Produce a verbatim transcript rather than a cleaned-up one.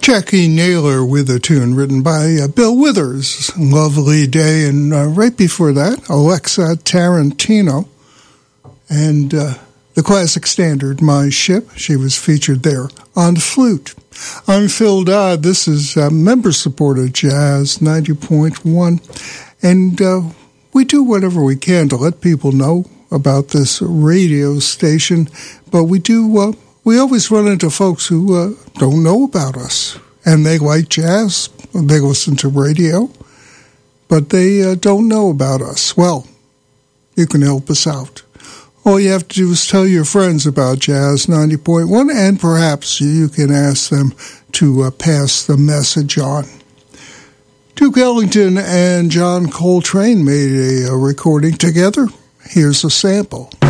Jackie Naylor with a tune written by uh, Bill Withers, Lovely Day, and uh, right before that, Alexa Tarantino, and uh, the classic standard, My Ship. She was featured there on flute. I'm Phil Dodd. This is uh, member-supported Jazz ninety point one, and uh, we do whatever we can to let people know about this radio station, but we do... Uh, We always run into folks who uh, don't know about us, and they like jazz, they listen to radio, but they uh, don't know about us. Well, you can help us out. All you have to do is tell your friends about Jazz ninety point one, and perhaps you can ask them to uh, pass the message on. Duke Ellington and John Coltrane made a, a recording together. Here's a sample.